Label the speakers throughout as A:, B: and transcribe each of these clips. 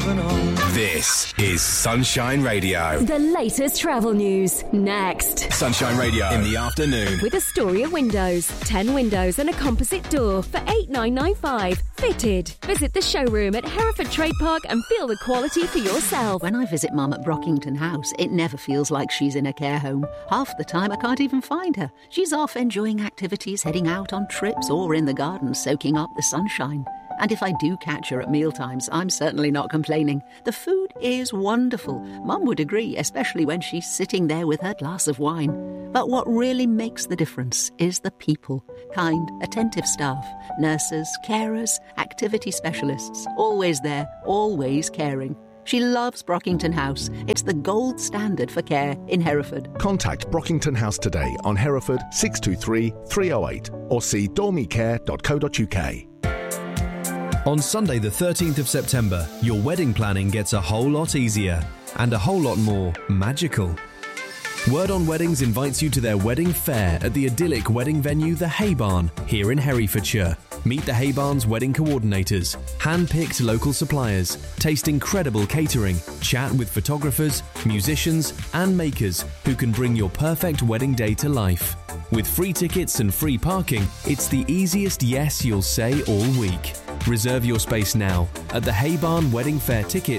A: moving on.
B: This is Sunshine Radio.
C: The latest travel news, next.
B: Sunshine Radio in the afternoon.
C: With Astoria Windows. 10 windows and a composite door for $8,995. Fitted. Visit the showroom at Hereford Trade Park and feel the quality for yourself.
D: When I visit Mum at Brockington House, it never feels like she's in a care home. Half the time I can't even find her. She's off enjoying activities, heading out on trips, or in the garden soaking up the sunshine. And if I do catch her at mealtimes, I'm certainly not complaining. The food is wonderful. Mum would agree, especially when she's sitting there with her glass of wine. But what really makes the difference is the people. Kind, attentive staff, nurses, carers, activity specialists. Always there, always caring. She loves Brockington House. It's the gold standard for care in Hereford.
E: Contact Brockington House today on Hereford 623 308 or see dormicare.co.uk.
F: On Sunday the 13th of September, your wedding planning gets a whole lot easier and a whole lot more magical. Word on Weddings invites you to their wedding fair at the idyllic wedding venue The Hay Barn here in Herefordshire. Meet the Hay Barn's wedding coordinators, hand-picked local suppliers, taste incredible catering, chat with photographers, musicians and makers who can bring your perfect wedding day to life. With free tickets and free parking, it's the easiest yes you'll say all week. Reserve your space now at the Hay Barn Wedding Fair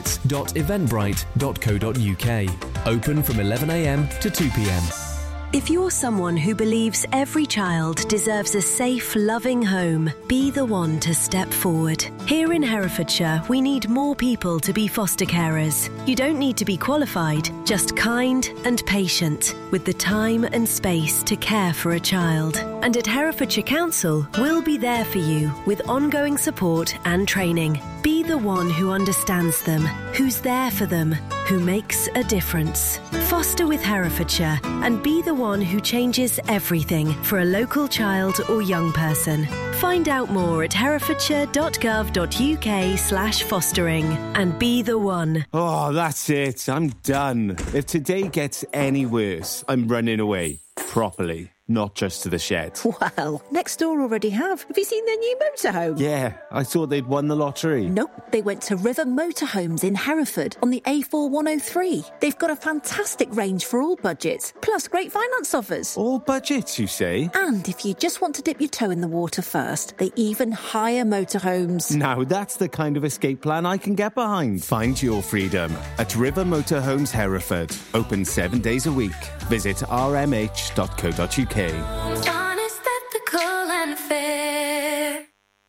F: tickets.eventbrite.co.uk. Open from 11 a.m. to 2 p.m.
G: If you're someone who believes every child deserves a safe, loving home, be the one to step forward. Here in Herefordshire, we need more people to be foster carers. You don't need to be qualified, just kind and patient, with the time and space to care for a child. And at Herefordshire Council, we'll be there for you with ongoing support and training. Be the one who understands them, who's there for them, who makes a difference. Foster with Herefordshire and be the one who changes everything for a local child or young person. Find out more at herefordshire.gov.uk/fostering and be the one.
H: Oh, that's it. I'm done. If today gets any worse, I'm running away. Properly. Not just to the shed.
I: Well, next door already have. Have you seen their new motorhome?
H: Yeah, I thought they'd won the lottery.
I: Nope, they went to River Motorhomes in Hereford on the A4103. They've got a fantastic range for all budgets, plus great finance offers.
H: All budgets, you say?
I: And if you just want to dip your toe in the water first, they even hire motorhomes.
H: Now that's the kind of escape plan I can get behind. Find your freedom at River Motorhomes Hereford. Open 7 days a week. Visit rmh.co.uk.
J: Honest, ethical and fair.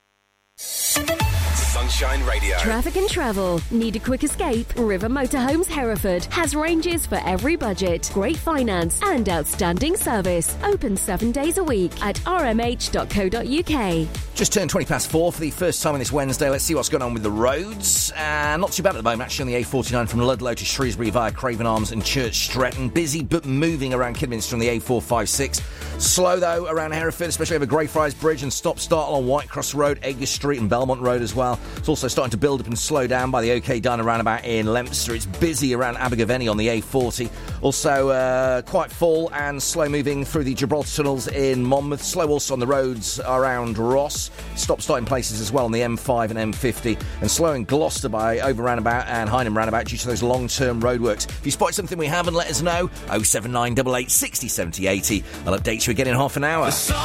B: Sunshine Radio.
C: Traffic and travel. Need a quick escape? River Motorhomes Hereford has ranges for every budget, great finance and outstanding service. Open 7 days a week at rmh.co.uk.
K: Just turned 4:20 for the first time on this Wednesday. Let's see what's going on with the roads. Not too bad at the moment, actually, on the A49 from Ludlow to Shrewsbury via Craven Arms and Church Stretton. Busy but moving around Kidderminster on the A456. Slow, though, around Hereford, especially over Greyfriars Bridge and stop-start along Whitecross Road, Edgar Street and Belmont Road as well. It's also starting to build up and slow down by the OK Diner roundabout in Leominster. It's busy around Abergavenny on the A40. Also quite full and slow-moving through the Gibraltar tunnels in Monmouth. Slow also on the roads around Ross. Stop-starting places as well on the M5 and M50. And slow in Gloucester by over roundabout and Hynham roundabout due to those long-term roadworks. If you spot something we haven't, let us know. 07988 60 70 80. I'll update you again in half an hour.